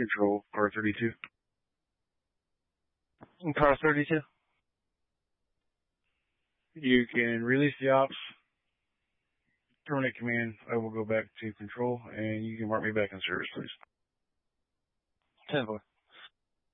Control, car 32. Car 32. You can release the ops, terminate command. I will go back to control, and you can mark me back in service, please. 10-4.